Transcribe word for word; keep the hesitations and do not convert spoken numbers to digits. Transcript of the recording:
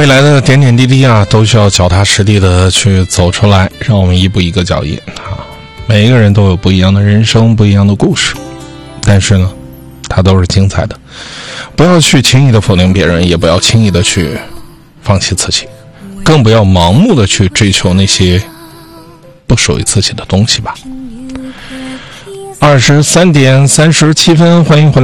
未来的点点滴滴啊，都需要脚踏实地的去走出来，让我们一步一个脚印啊。每一个人都有不一样的人生，不一样的故事，但是呢，它都是精彩的。不要去轻易的否定别人，也不要轻易的去放弃自己，更不要盲目的去追求那些不属于自己的东西吧。二十三点三十七分，欢迎回来。